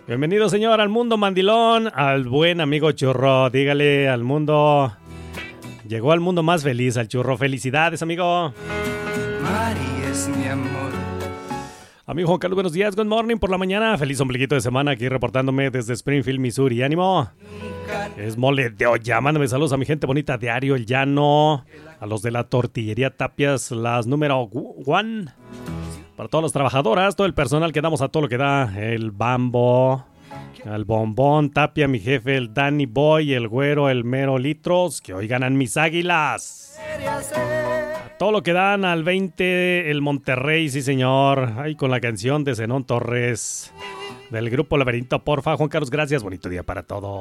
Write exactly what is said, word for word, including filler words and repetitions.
Bienvenido, señor, al mundo mandilón, al buen amigo Churro. Dígale al mundo. Llegó al mundo más feliz, al Churro. Felicidades, amigo. Mari es mi amor. Amigo Juan Carlos, buenos días, good morning por la mañana. Feliz ombliguito de semana aquí reportándome desde Springfield, Missouri. ¡Ánimo! Es mole de olla. Mándame saludos a mi gente bonita, Diario El Llano, a los de la tortillería Tapias, las número one. Para todas las trabajadoras, todo el personal que damos a todo lo que da. El Bambo, el Bombón, Tapia, mi jefe, el Danny Boy, el Güero, el Mero Litros. Que hoy ganan mis águilas. A todo lo que dan al veinte, el Monterrey, sí señor. Ahí con la canción de Zenón Torres del grupo Laberinto, porfa. Juan Carlos, gracias. Bonito día para todos.